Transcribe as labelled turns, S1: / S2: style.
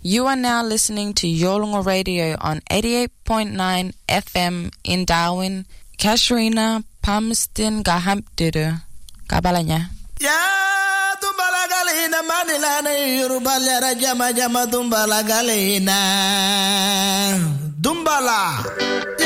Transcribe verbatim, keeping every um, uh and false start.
S1: You are now listening to Yolngu Radio on eighty-eight point nine F M in Darwin. Kashrina Palmerston Gahampdidu. Kabalanya.
S2: Ya tumbala galina manila na Yoruba jama jama tumbala galina. Dumbala.